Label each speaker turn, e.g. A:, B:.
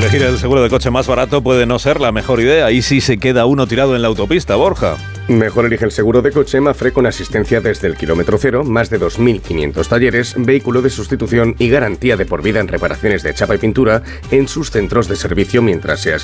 A: Elegir el seguro de coche más barato puede no ser la mejor idea. Y si se queda uno tirado en la autopista, Borja.
B: Mejor elige el seguro de coche Mapfre con asistencia desde el kilómetro cero, más de 2.500 talleres, vehículo de sustitución y garantía de por vida en reparaciones de chapa y pintura en sus centros de servicio mientras seas